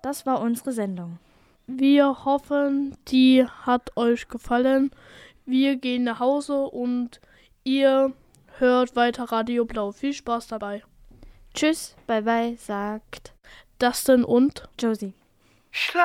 Das war unsere Sendung. Wir hoffen, die hat euch gefallen. Wir gehen nach Hause und ihr hört weiter Radio Blau. Viel Spaß dabei. Tschüss, bye bye, sagt Dustin und Josie.